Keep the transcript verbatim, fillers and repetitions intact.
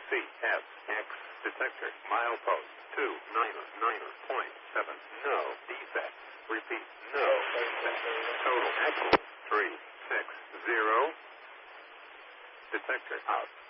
C F X detector milepost two nine nine point seven. No defect. Repeat. No defect. Total axle three six zero. Detector out.